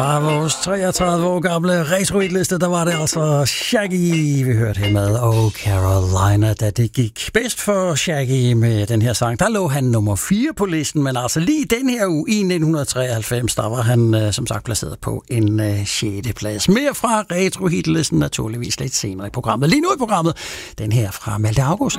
Fra vores 33 år gamle retro-hitliste, der var det altså Shaggy, vi hørte her med Oh Carolina, da det gik bedst for Shaggy med den her sang. Der lå han nummer 4 på listen, men altså lige den her uge i 1993, der var han som sagt placeret på en 6. plads. Mere fra retro-hitlisten naturligvis lidt senere i programmet. Lige nu i programmet, den her fra Malte August.